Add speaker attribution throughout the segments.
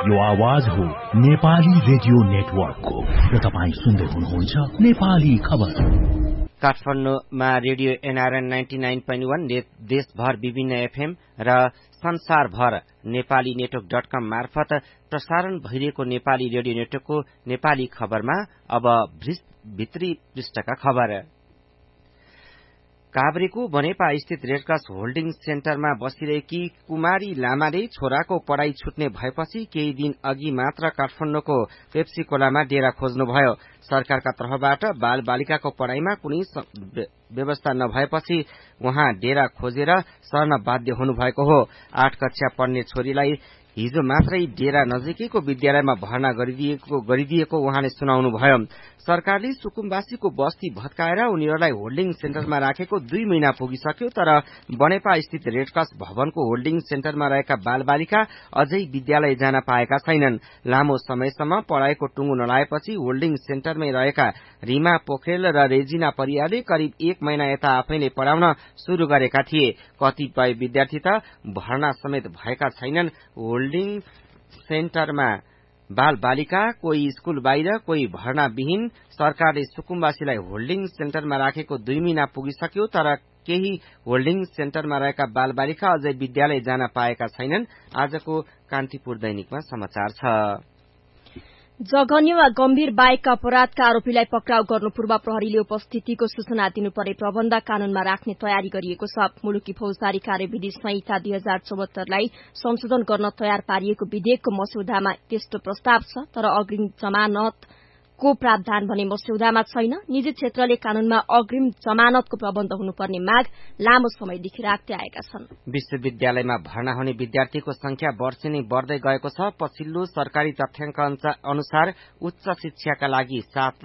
Speaker 1: यो आवाज हो नेपाली रेडियो नेटवर्कको र तपाई सुन्दै हुनुहुन्छ नेपाली खबर।
Speaker 2: काठमाडौँमा रेडियो एनआरएन 99.1 देशभर विभिन्न एफएम र संसारभर नेपाली नेटवर्क.com मार्फत प्रसारण भइरहेको नेपाली रेडियो नेटवर्कको नेपाली खबरमा अब भित्री पृष्ठका खबर। काभ्रेको बनेपा स्थित रेडक्रस होल्डिङ सेन्टरमा बसिरहेकी कुमारी लामाले छोराको पढ़ाई छुट्ने भएपछि केही दिन अघि मात्र काठमाडौँको पेप्सी खोलामा डेरा खोज्नुभयो। सरकारका तर्फबाट बाल बालिकाको पढ़ाईमा कुनै व्यवस्था नभएपछि उहाँ डेरा खोजेर सर्न बाध्य हुनुभएको हो। 8 कक्षा पढ्ने छोरीलाई हिजो मात्रै डेरा नजिकैको विद्यालयमा भर्ना गरिदिएको उहाँले सुनाउनुभयो। सरकारले सुकुम्बासीको बस्ती भत्काएर उनीहरूलाई होल्डिङ सेन्टरमा राखेको 2 महिना पुगिसक्यो, तर बनेपा स्थित रेडक्रस भवनको होल्डिङ सेन्टरमा रहेका बालबालिका अझै विद्यालय जान पाएका छैनन्। लामो समयसम्म पढ़ाईको टुङ्गो नलाएपछि होल्डिङ सेन्टरमै रहेका रिमा पोखरेल र रेजिना परियारले करिब 1 महिना यता आफैले पढ़ाउन शुरू गरेका थिए। कतिपय विद्यार्थी त भर्ना समेत भएका छैनन्। होल्डिङ सेन्टरमा बाल बालिका कोही स्कूल बाहिर कोही भर्ना विहीन। सरकारले सुकुम्बासीलाई होल्डिङ सेन्टरमा राखेको 2 महिना पुगिसक्यो, तर केही होल्डिङ सेन्टरमा रहेका बाल बालिका अझै विद्यालय जान पाएका छैनन्। आजको कान्तिपुर दैनिकमा समाचार छ।
Speaker 3: जघन्य वा गम्भीर बाइक अपराधका आरोपीलाई पक्राउ गर्नु पूर्व प्रहरीले उपस्थितिको सूचना दिनुपर्ने प्रबन्ध कानूनमा राख्ने तयारी गरिएको छ। मुलुकी फौजदारी कार्यविधि संहिता 2074लाई संशोधन गर्न तयार पारिएको विधेयकको मस्यौदामा त्यस्तो प्रस्ताव छ, तर अग्रिम जमानतको प्रावधान भने मस्यौदामा छैन। निजी क्षेत्रले कानूनमा अग्रिम जमानतको प्रबन्ध हुनुपर्ने माग लामो समयदेखि राख्दै आएका छन्।
Speaker 2: विश्वविद्यालयमा भर्ना हुने विद्यार्थीको संख्या वर्षेनी बढ्दै गएको छ। पछिल्लो सरकारी तथ्याङ्क अनुसार उच्च शिक्षाका लागि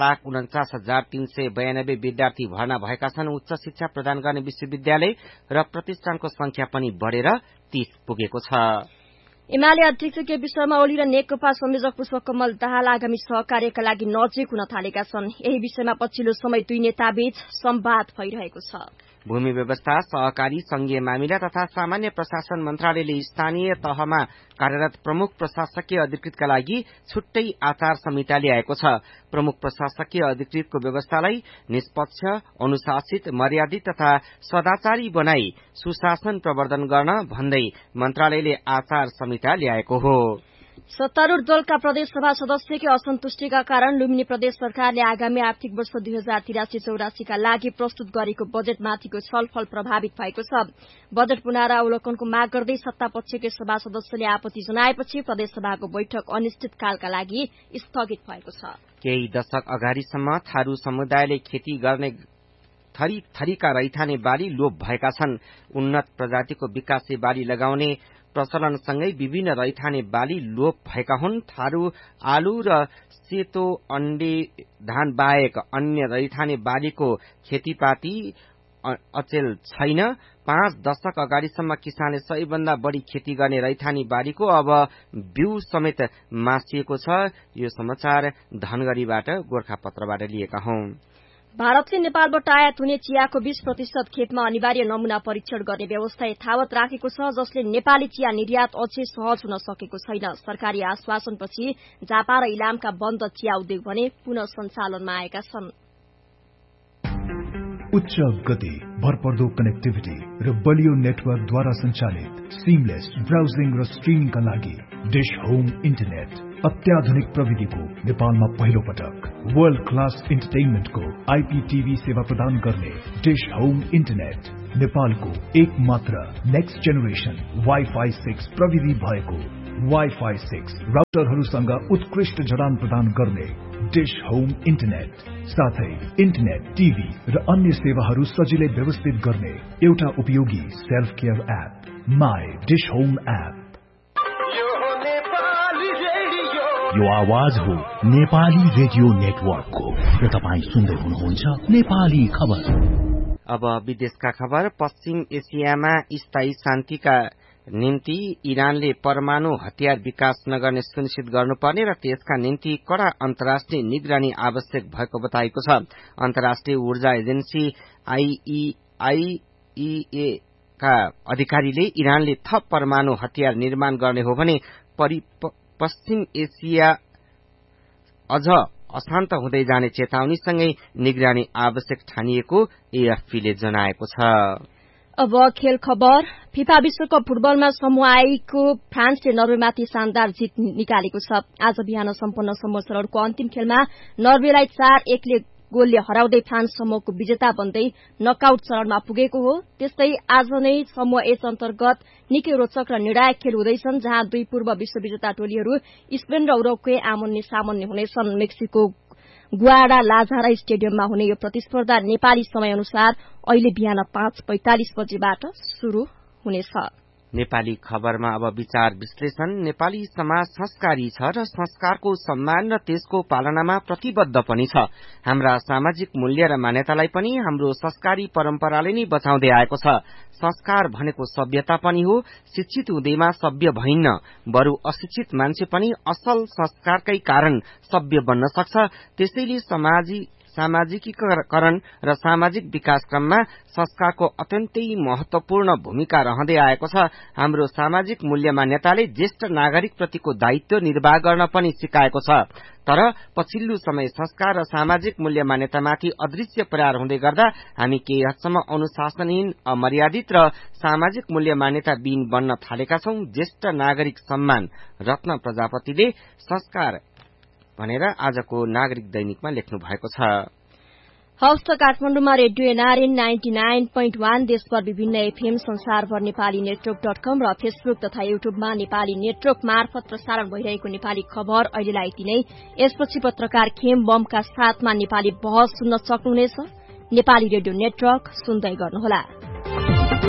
Speaker 2: 7,49,392 विद्यार्थी भर्ना भएका छन्। उच्च शिक्षा प्रदान गर्ने विश्वविद्यालय र प्रतिष्ठानको संख्या पनि बढेर 30 पुगेको छ।
Speaker 3: एमाले अध्यक्ष केपी शर्मा ओली र नेकपा संयोजक पुष्पकमल दाहाल आगामी सहकार्यका लागि नजिक हुन थालेका छन्। यही विषयमा पछिल्लो समय दुई नेताबीच संवाद भइरहेको छ।
Speaker 2: भूमि व्यवस्था, सहकारी, संघीय मामिला तथा सामान्य प्रशासन मन्त्रालयले स्थानीय तहमा कार्यरत प्रमुख प्रशासकीय अधिकृतका लागि छुट्टै आचार संहिता ल्याएको छ। प्रमुख प्रशासकीय अधिकृतको व्यवस्थालाई निष्पक्ष, अनुशासित, मर्यादित तथा सदाचारी बनाई सुशासन प्रवर्धन गर्न भन्दै मन्त्रालयले आचार संहिता ल्याएको हो।
Speaker 3: सत्तारूढ़ दलका प्रदेश सभा सदस्यकै असन्तुष्टिका कारण लुम्बिनी प्रदेश सरकारले आगामी आर्थिक वर्ष 2083-84 का लागि प्रस्तुत गरेको बजेटमाथिको छलफल प्रभावित भएको छ। बजेट पुनरावलोकनको माग गर्दै सत्तापक्षकै सभा सदस्यले आपत्ति जनाएपछि प्रदेशसभाको बैठक अनिश्चितकालका लागि स्थगित भएको छ।
Speaker 2: केही दशक अगाडिसम्म थारू समुदायले खेती गर्ने थरी-थरीका रैथाने बाली लोप भएका छन्। उन्नत प्रजातिको विकासे बाली लगाउने प्रचलनसँगै विभिन्न रैथाने बाली लोप भएका हुन्। थारू, आलु र सेतो अन्डे धान बाहेक अन्य रैथाने बालीको खेतीपाती अचेल छैन। 5 दशक अगाडिसम्म किसानले सबैभन्दा बढ़ी खेती गर्ने रैथाने बालीको अब बिउ समेत मासिएको छ। यो समाचार धनगढ़ीबाट गोरखापत्रबाट लिएका हौं।
Speaker 3: भारतले नेपालबाट आयात हुने चियाको 20% खेपमा अनिवार्य नमूना परीक्षण गर्ने व्यवस्था यथावत राखेको छ, जसले नेपाली चिया निर्यात अझै सहज हुन सकेको छैन। सरकारी आश्वासनपछि झापा र इलामका बन्द चिया उद्योग भने पुनः सञ्चालनमा आएका छन्।
Speaker 1: उच्च गति, भरपर्दो कनेक्टिभिटी र बलियो नेटवर्कद्वारा सञ्चालित सिमलेस ब्राउजिङ र स्ट्रिमिङका लागि डिश होम इन्टरनेट। अत्याधुनिक प्रविधिको नेपालमा पहिलो पटक वर्ल्ड क्लास इन्टरटेनमेन्टको आइपीटीभी सेवा प्रदान गर्ने डिश होम इन्टरनेट नेपालको एक मात्र नेक्स्ट जेनेरेसन वाइफाई 6 प्रविधि भएको वाइफाई 6 राउटरहरूसँग उत्कृष्ट जडान प्रदान गर्ने डिश होम इन्टरनेट, साथै इन्टरनेट, टिभी र अन्य सेवाहरू सजिलै व्यवस्थित गर्ने एउटा उपयोगी self care app my dish home app. यो आवाज हो नेपाली रेडियो नेटवर्कको र तपाई सुन्दै हुनुहुन्छ नेपाली खबर।
Speaker 2: अब विदेशका खबर। पश्चिम एसियामा स्थायी शान्तिका निम्ति इरानले परमाणु हतियार विकास नगर्ने सुनिश्चित गर्नुपर्ने र त्यसका निम्ति कड़ा अन्तर्राष्ट्रिय निगरानी आवश्यक भएको बताएको छ। अन्तर्राष्ट्रिय ऊर्जा एजेन्सी आईईए का अधिकारीले इरानले थप परमाणु हतियार निर्माण गर्ने हो भने पश्चिम एसिया अझ अशान्त हुँदै जाने चेतावनीसँगै निगरानी आवश्यक ठानिएको एएफपीले जनाएको छ।
Speaker 3: अब खेल खबर। फिफा विश्वकप फुटबलमा समूह आईको फ्रान्सले नर्वेमाथि शानदार जित निकालेको छ। आज बिहान सम्पन्न समूह चरणको अन्तिम खेलमा नर्वेलाई 4-1 गोलले हराउँदै फ्रान्स समूहको विजेता बन्दै नकआउट चरणमा पुगेको हो। त्यस्तै आज नै समूह एच अन्तर्गत निकै रोचक र निर्णायक खेल हुँदैछन्, जहाँ दुई पूर्व विश्व विजेता टोलीहरू स्पेन र उरुग्वे आमन्ने सामन्ने हुनेछन्। मेक्सिको ग्वाडालाजारा स्टेडियममा हुने यो प्रतिस्पर्धा नेपाली समय अनुसार अहिले बिहान 5:45 बजेबाट शुरू हुनेछ।
Speaker 2: नेपाली खबरमा अब विचार विश्लेषण। नेपाली समाज संस्कारी छ र संस्कारको सम्मान र त्यसको पालनामा प्रतिबद्ध पनि छ। हाम्रा सामाजिक मूल्य र मान्यतालाई पनि हाम्रो संस्कारी परम्पराले नै बचाउँदै आएको छ। संस्कार भनेको सभ्यता पनि हो। शिक्षित हुँदैमा सभ्य भइन्न, बरु अशिक्षित मान्छे पनि असल संस्कारकै कारण सभ्य बन्न सक्छ। त्यसैले सामाजिकीकरण र सामाजिक विकास क्रममा संस्कारको अत्यन्तै महत्वपूर्ण भूमिका रहँदै आएको छ। हाम्रो सामाजिक मूल्य मान्यताले ज्येष्ठ नागरिक प्रतिको दायित्व निर्वाह गर्न पनि सिकाएको छ। तर पछिल्लो समय संस्कार र सामाजिक मूल्य मान्यतामाथि अदृश्य प्रहार हुँदै गर्दा हामी केही हदसम्म अनुशासनहीन, अमर्यादित र सामाजिक मूल्य मान्यता विहीन बन्न थालेका छौं। ज्येष्ठ नागरिक सम्मान रत्न प्रजापतिले संस्कार भनेर आजको नागरिक दैनिकमा लेख्नु भएको छ।
Speaker 3: हवस् त काठमाडौँमा रेडियो एनआरएन 99.1, देशभर विभिन्न एफएम, संसारभर नेपाली नेटवर्क.com र फेसबुक तथा युट्युबमा नेपाली नेटवर्क मार्फत प्रसारण भइरहेको नेपाली खबर अहिलेलाई यति नै। यसपछि पत्रकार खेम बमका साथमा नेपाली बहस सुन्न सक्नुहुनेछ। नेपाली रेडियो नेटवर्क सुन्दै गर्नुहोला।